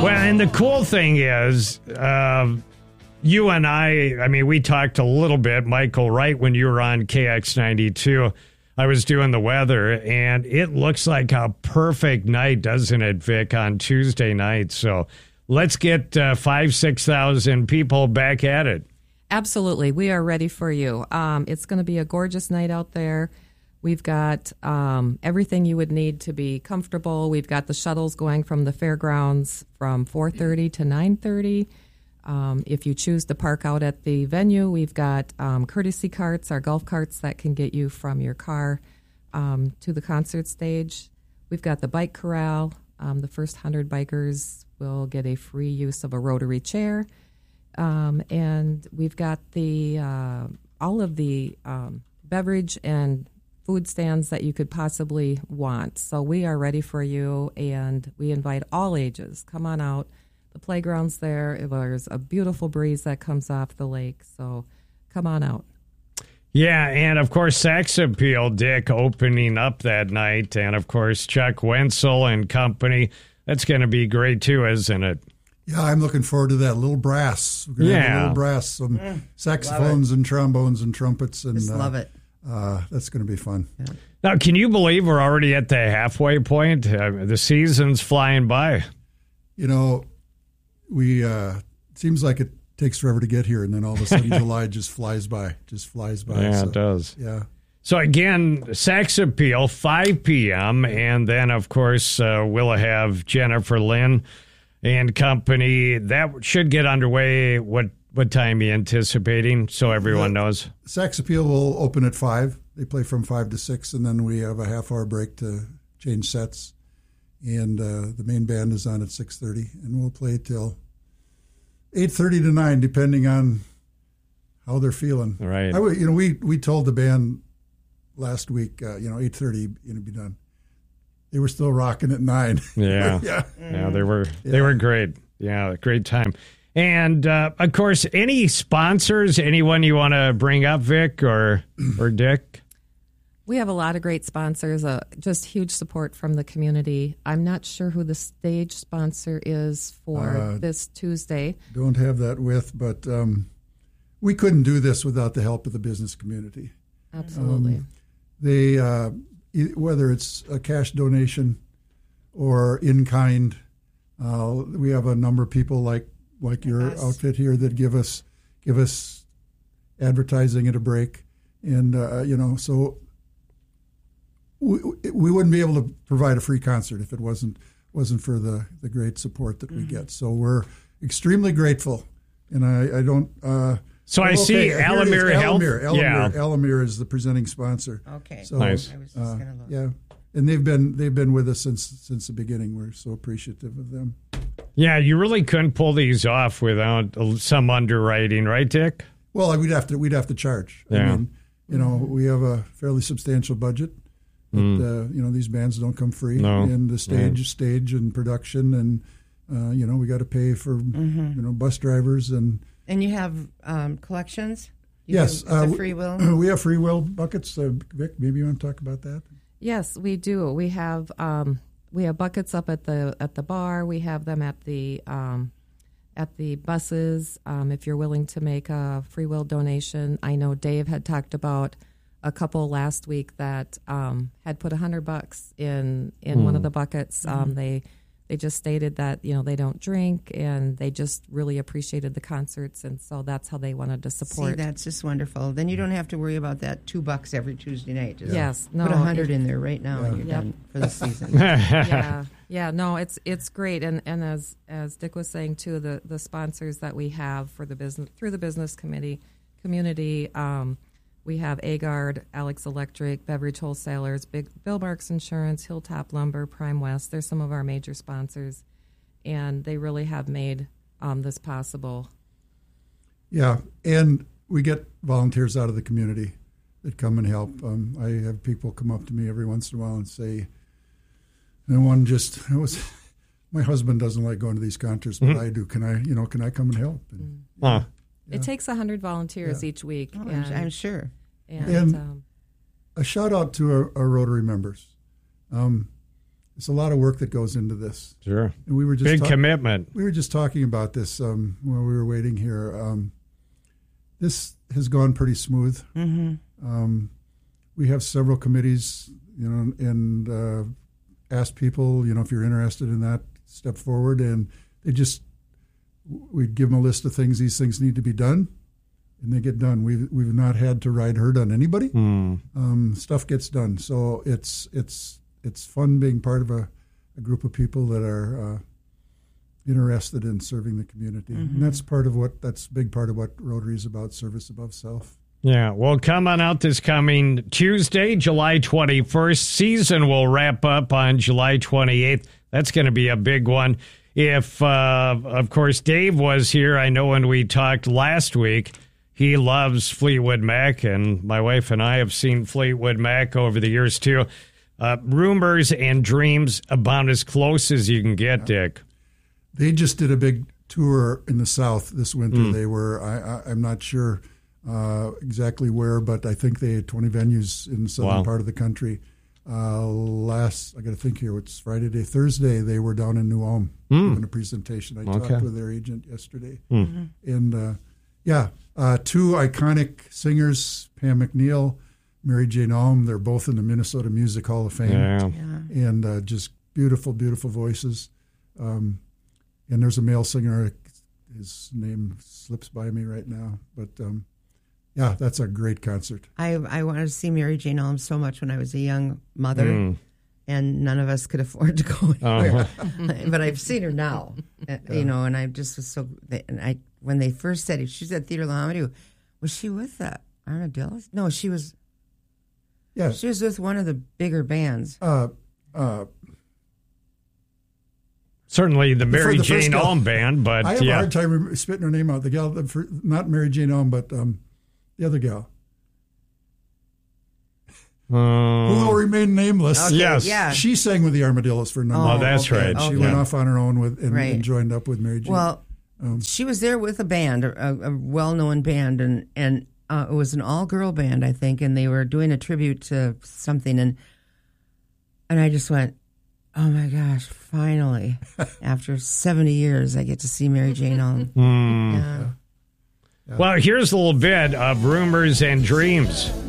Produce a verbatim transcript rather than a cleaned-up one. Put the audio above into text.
Well, and the cool thing is, uh, you and I, I mean, we talked a little bit, Michael, right when you were on K X ninety-two. I was doing the weather, and it looks like a perfect night, doesn't it, Vic, on Tuesday night? So let's get uh, five, six thousand people back at it. Absolutely. We are ready for you. Um, it's going to be a gorgeous night out there. We've got um, everything you would need to be comfortable. We've got the shuttles going from the fairgrounds from four thirty to nine thirty. Um, if you choose to park out at the venue, we've got um, courtesy carts, our golf carts that can get you from your car um, to the concert stage. We've got the bike corral. Um, the first one hundred bikers will get a free use of a rotary chair. Um, and we've got the uh, all of the um, beverage and food stands that you could possibly want. So we are ready for you, and we invite all ages. Come on out. The playground's there. There's a beautiful breeze that comes off the lake, so come on out. Yeah, and of course, Sex Appeal, Dick, opening up that night, and of course, Chuck Wenzel and company. That's going to be great too, isn't it? Yeah, I'm looking forward to that. Little brass. We're going to yeah. have a little brass, some mm, saxophones and trombones and trumpets. And, Just uh, love it. Uh, that's going to be fun. Yeah. Now, can you believe we're already at the halfway point? Uh, the season's flying by. You know, we uh, it seems like it takes forever to get here, and then all of a sudden July just flies by, just flies by. Yeah, so, it does. Yeah. So, again, Sex Appeal, five p.m., and then, of course, uh, we'll have Jennifer Lynn and company. That should get underway. What what time are you anticipating, so everyone the, knows? Sex Appeal will open at five. They play from five to six, and then we have a half-hour break to change sets. And uh, the main band is on at six thirty, and we'll play till eight thirty to nine, depending on how they're feeling. Right. I, you know, we, we told the band last week, uh, you know, eight thirty, you know, be done. They were still rocking at nine. Yeah. yeah. Yeah, they were Yeah. they were great. Yeah, great time. And, uh, of course, any sponsors, anyone you want to bring up, Vic or or Dick? We have a lot of great sponsors, uh, just huge support from the community. I'm not sure who the stage sponsor is for Uh, this Tuesday. Don't have that with, but um, we couldn't do this without the help of the business community. Absolutely. Um, they, uh, e- whether it's a cash donation or in kind, uh, we have a number of people like like your Yes. outfit here that give us give us advertising at a break, and uh, you know, so we, we wouldn't be able to provide a free concert if it wasn't wasn't for the, the great support that we get. So we're extremely grateful, and I, I don't. Uh, So I okay, see here it is. Alamir Health. Alamir, Alamir, Yeah. Alamir is the presenting sponsor. Okay. So, Nice. I was just uh, going to look. yeah, and they've been they've been with us since since the beginning. We're so appreciative of them. Yeah, you really couldn't pull these off without some underwriting, right, Dick? Well, we'd have to we'd have to charge. Yeah. I mean, you know, we have a fairly substantial budget. But, Mm. uh, you know, these bands don't come free. No. And the stage, Right. stage and production, and uh, you know, we got to pay for Mm-hmm. you know bus drivers and And you have um, collections? You yes, do, the uh, free will? we have free will buckets. Uh, Vic, maybe you want to talk about that? Yes, we do. We have um, we have buckets up at the at the bar. We have them at the um, at the buses. Um, if you're willing to make a free will donation, I know Dave had talked about a couple last week that um, had put a hundred bucks in in one of the buckets. Um, they they just stated that you know they don't drink and they just really appreciated the concerts, and so that's how they wanted to support. See, that's just wonderful. Then you don't have to worry about that two bucks every Tuesday night. Just Yes, no, put a hundred it- in there right now, and you're Yep. done for the season. yeah, yeah, no, it's it's great, and and as as Dick was saying too, the the sponsors that we have for the business through the business committee community, um, we have Agard, Alex Electric, Beverage Wholesalers, Big Bill Marks Insurance, Hilltop Lumber, Prime West. They're some of our major sponsors, and they really have made um, this possible. Yeah, and we get volunteers out of the community that come and help. Um, I have people come up to me every once in a while and say, and one just it was, my husband doesn't like going to these concerts, but Mm-hmm. I do. Can I, you know, can I come and help? And, Huh. Yeah. It takes one hundred volunteers Yeah. each week. Oh, I'm, and, I'm sure. and, And- um, A shout out to our, our Rotary members. Um, It's a lot of work that goes into this. Sure. And we were just Big talk- commitment. We were just talking about this um, while we were waiting here. Um, this has gone pretty smooth. Mm-hmm. Um, we have several committees, you know, and uh, ask people, you know, if you're interested in that, step forward. And they just, we'd give them a list of things, these things need to be done, and they get done. We've, we've not had to ride herd on anybody. Mm. Um, stuff gets done. So it's, it's, it's fun being part of a, a group of people that are uh, interested in serving the community. Mm-hmm. And that's part of what, that's a big part of what Rotary is about, service above self. Yeah, well, come on out this coming Tuesday, July twenty-first. Season will wrap up on July twenty-eighth. That's going to be a big one. If, uh, of course, Dave was here, I know when we talked last week, he loves Fleetwood Mac, and my wife and I have seen Fleetwood Mac over the years, too. Uh, rumors and dreams about as close as you can get, Dick. They just did a big tour in the South this winter. Mm. They were, I, I, I'm not sure uh, exactly where, but I think they had twenty venues in the southern wow. part of the country. Uh, last, I got to think here, it's Friday, day, Thursday, they were down in New Ulm mm. doing a presentation. I okay. talked with their agent yesterday. Mm. And, uh, yeah, uh, two iconic singers, Pam McNeil, Mary Jane Ulm, they're both in the Minnesota Music Hall of Fame. Yeah. Yeah. And uh, just beautiful, beautiful voices. Um, and there's a male singer, his name slips by me right now, but um, yeah, that's a great concert. I I wanted to see Mary Jane Ulm so much when I was a young mother, Mm. and none of us could afford to go anywhere. Uh-huh. But I've seen her now, uh, you know, and I just was so. And I when they first said it, she's at Theater La Hamadu. Was she with uh, Armadillos? No, she was. Yeah, she was with one of the bigger bands. Uh, uh, Certainly the Mary the Jane gal, Ulm band, but I have yeah. a hard time spitting her name out. The gal, the, not Mary Jane Ulm, but um, the other gal. Uh, Who will remain nameless. Okay, yes. Yeah. She sang with the Armadillos for a number Oh, of that's okay, right. She okay. went Yeah. off on her own with and, Right. and joined up with Mary Jane. Well, um, she was there with a band, a, a well-known band, and and uh, it was an all-girl band, I think, and they were doing a tribute to something, and and I just went, oh my gosh, finally, after seventy years, I get to see Mary Jane Ulm. Mm. Yeah. Yeah. Well, here's a little bit of rumors and dreams.